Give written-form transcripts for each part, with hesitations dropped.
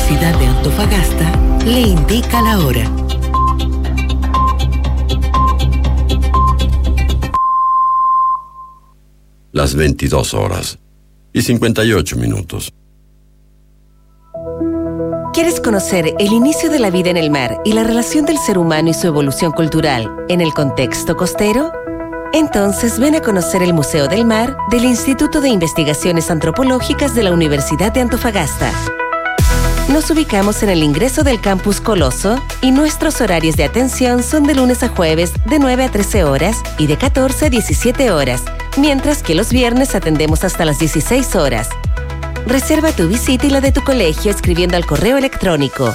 Universidad de Antofagasta le indica la hora. Las 22:58. ¿Quieres conocer el inicio de la vida en el mar y la relación del ser humano y su evolución cultural en el contexto costero? Entonces ven a conocer el Museo del Mar del Instituto de Investigaciones Antropológicas de la Universidad de Antofagasta. Nos ubicamos en el ingreso del Campus Coloso y nuestros horarios de atención son de lunes a jueves de 9 a 13 horas y de 14 a 17 horas, mientras que los viernes atendemos hasta las 16 horas. Reserva tu visita y la de tu colegio escribiendo al correo electrónico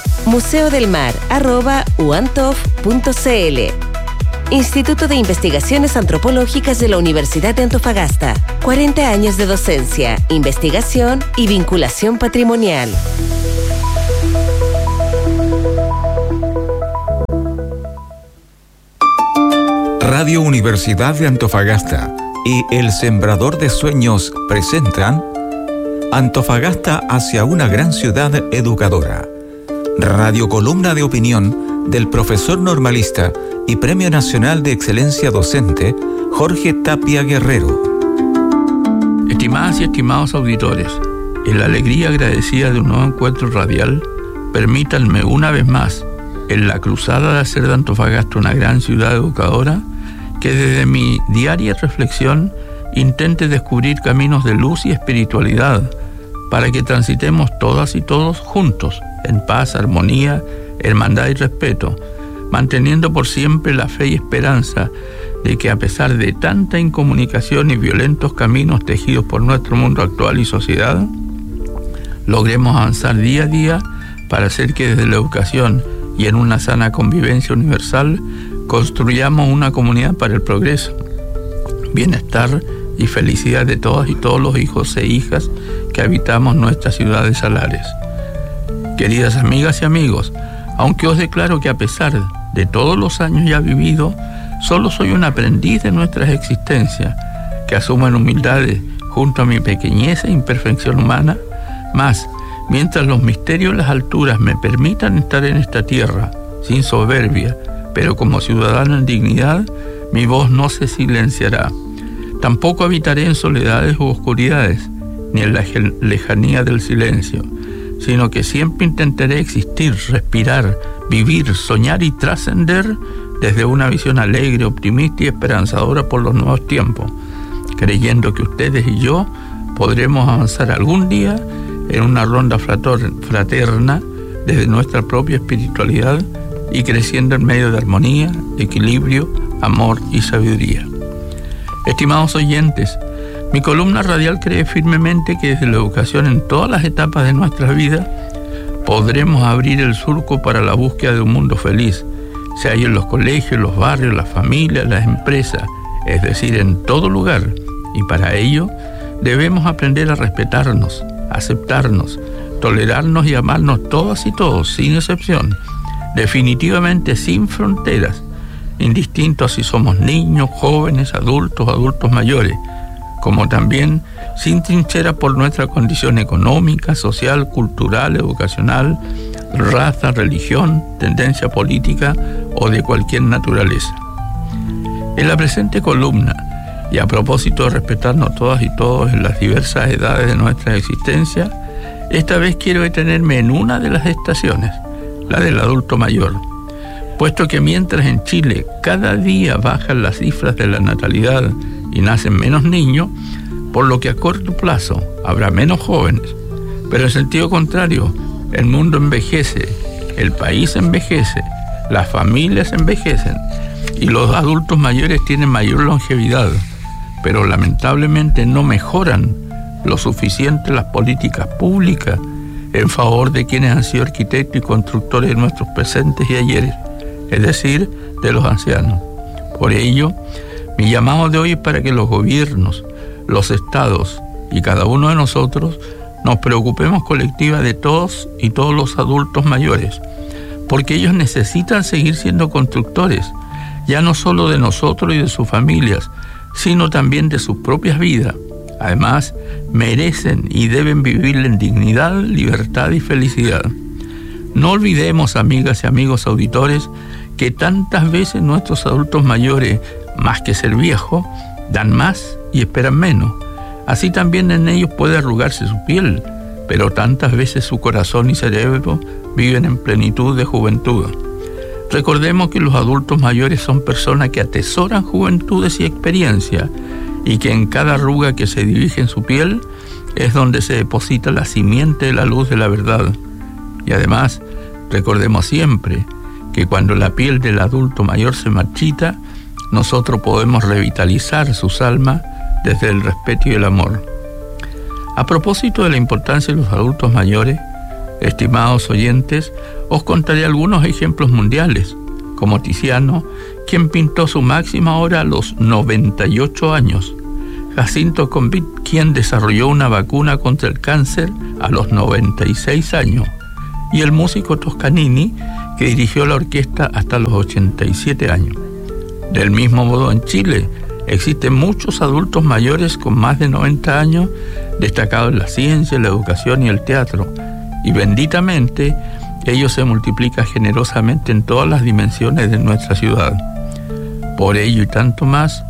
museodelmar@uantof.cl. Instituto de Investigaciones Antropológicas de la Universidad de Antofagasta. 40 años de docencia, investigación y vinculación patrimonial. Radio Universidad de Antofagasta y El Sembrador de Sueños presentan Antofagasta hacia una gran ciudad educadora. Radiocolumna de opinión del profesor normalista y Premio Nacional de Excelencia Docente, Jorge Tapia Guerrero. Estimadas y estimados auditores, en la alegría agradecida de un nuevo encuentro radial, permítanme una vez más, en la cruzada de hacer de Antofagasta una gran ciudad educadora, que desde mi diaria reflexión intente descubrir caminos de luz y espiritualidad para que transitemos todas y todos juntos, en paz, armonía, hermandad y respeto, manteniendo por siempre la fe y esperanza de que a pesar de tanta incomunicación y violentos caminos tejidos por nuestro mundo actual y sociedad, logremos avanzar día a día para hacer que desde la educación y en una sana convivencia universal construyamos una comunidad para el progreso, bienestar y felicidad de todas y todos los hijos e hijas que habitamos nuestras ciudades salares. Queridas amigas y amigos, aunque os declaro que a pesar de todos los años ya vividos, solo soy un aprendiz de nuestras existencias, que asumo en humildad junto a mi pequeñez e imperfección humana, mas mientras los misterios de las alturas me permitan estar en esta tierra, sin soberbia, pero como ciudadano en dignidad, mi voz no se silenciará. Tampoco habitaré en soledades u oscuridades, ni en la lejanía del silencio, sino que siempre intentaré existir, respirar, vivir, soñar y trascender desde una visión alegre, optimista y esperanzadora por los nuevos tiempos, creyendo que ustedes y yo podremos avanzar algún día en una ronda fraterna desde nuestra propia espiritualidad y creciendo en medio de armonía, equilibrio, amor y sabiduría. Estimados oyentes, mi columna radial cree firmemente que desde la educación en todas las etapas de nuestra vida podremos abrir el surco para la búsqueda de un mundo feliz, sea ahí en los colegios, los barrios, las familias, las empresas, es decir, en todo lugar. Y para ello debemos aprender a respetarnos, aceptarnos, tolerarnos y amarnos todas y todos, sin excepción, definitivamente sin fronteras, indistinto a si somos niños, jóvenes, adultos mayores, como también sin trinchera por nuestra condición económica, social, cultural, educacional, raza, religión, tendencia política o de cualquier naturaleza. En la presente columna, y a propósito de respetarnos todas y todos en las diversas edades de nuestra existencia, esta vez quiero detenerme en una de las estaciones, la del adulto mayor, puesto que mientras en Chile cada día bajan las cifras de la natalidad y nacen menos niños, por lo que a corto plazo habrá menos jóvenes, pero en sentido contrario, el mundo envejece, el país envejece, las familias envejecen y los adultos mayores tienen mayor longevidad, pero lamentablemente no mejoran lo suficiente las políticas públicas en favor de quienes han sido arquitectos y constructores de nuestros presentes y ayeres, es decir, de los ancianos. Por ello, mi llamado de hoy es para que los gobiernos, los estados y cada uno de nosotros nos preocupemos colectiva de todos y todos los adultos mayores, porque ellos necesitan seguir siendo constructores, ya no solo de nosotros y de sus familias, sino también de sus propias vidas. Además, merecen y deben vivir en dignidad, libertad y felicidad. No olvidemos, amigas y amigos auditores, que tantas veces nuestros adultos mayores, más que ser viejos, dan más y esperan menos. Así también en ellos puede arrugarse su piel, pero tantas veces su corazón y cerebro viven en plenitud de juventud. Recordemos que los adultos mayores son personas que atesoran juventudes y experiencia, y que en cada arruga que se dirige en su piel es donde se deposita la simiente de la luz de la verdad. Y además, recordemos siempre que cuando la piel del adulto mayor se marchita, nosotros podemos revitalizar sus almas desde el respeto y el amor. A propósito de la importancia de los adultos mayores, estimados oyentes, os contaré algunos ejemplos mundiales, como Tiziano, quien pintó su máxima obra a los 98 años, Jacinto Combit, quien desarrolló una vacuna contra el cáncer a los 96 años, y el músico Toscanini, que dirigió la orquesta hasta los 87 años. Del mismo modo, en Chile existen muchos adultos mayores con más de 90 años, destacados en la ciencia, la educación y el teatro, y benditamente ellos se multiplican generosamente en todas las dimensiones de nuestra ciudad. Por ello y tanto más,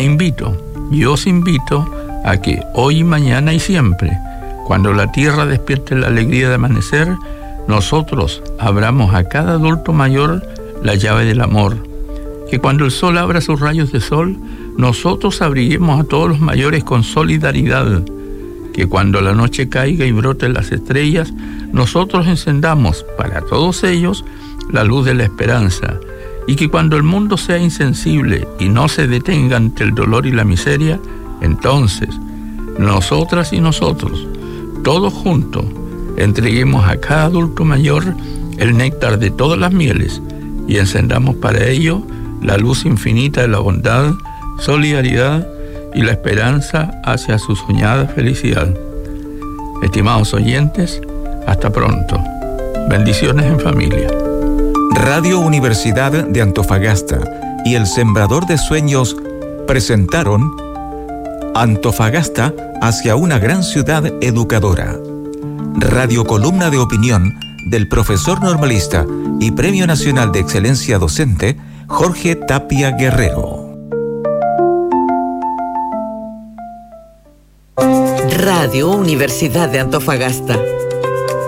yo os invito a que hoy, mañana y siempre, cuando la tierra despierte la alegría de amanecer, nosotros abramos a cada adulto mayor la llave del amor. Que cuando el sol abra sus rayos de sol, nosotros abriguemos a todos los mayores con solidaridad. Que cuando la noche caiga y broten las estrellas, nosotros encendamos para todos ellos la luz de la esperanza. Y que cuando el mundo sea insensible y no se detenga ante el dolor y la miseria, entonces, nosotras y nosotros, todos juntos, entreguemos a cada adulto mayor el néctar de todas las mieles y encendamos para ello la luz infinita de la bondad, solidaridad y la esperanza hacia su soñada felicidad. Estimados oyentes, hasta pronto. Bendiciones en familia. Radio Universidad de Antofagasta y El Sembrador de Sueños presentaron Antofagasta hacia una gran ciudad educadora. Radio columna de opinión del profesor normalista y Premio Nacional de Excelencia Docente, Jorge Tapia Guerrero. Radio Universidad de Antofagasta.